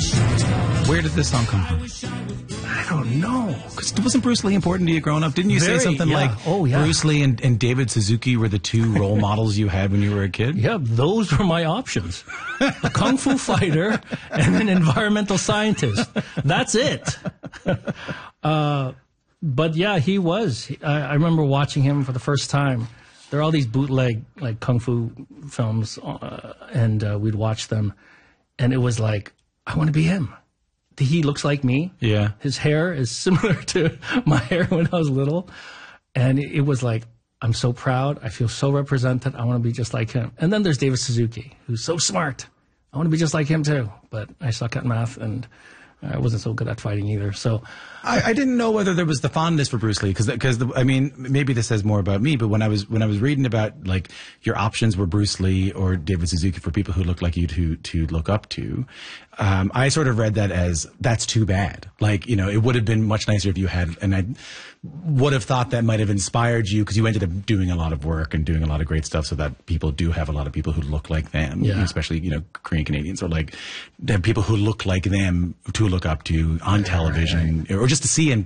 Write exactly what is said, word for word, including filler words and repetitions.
Where did this song come from? I don't know. Because wasn't Bruce Lee important to you growing up? Didn't you Very, say something yeah. like Oh, yeah. Bruce Lee and, and David Suzuki were the two role models you had when you were a kid? Yeah, those were my options. A kung fu fighter and an environmental scientist. That's it. Uh, but yeah, he was. I, I remember watching him for the first time. There are all these bootleg like kung fu films, uh, and uh, we'd watch them, and it was like, I want to be him. He looks like me. Yeah. His hair is similar to my hair when I was little. And it was like, I'm so proud. I feel so represented. I want to be just like him. And then there's David Suzuki, who's so smart. I want to be just like him too. But I suck at math, and I wasn't so good at fighting either. So I, I didn't know whether there was the fondness for Bruce Lee because because I mean maybe this says more about me, but when I was when I was reading about like your options were Bruce Lee or David Suzuki for people who look like you to to look up to, um, I sort of read that as that's too bad. Like, you know, it would have been much nicer if you had, and I would have thought that might have inspired you because you ended up doing a lot of work and doing a lot of great stuff so that people do have a lot of people who look like them, yeah. especially, you know, Korean Canadians, or like have people who look like them to look up to on right, television right, right. or just to see in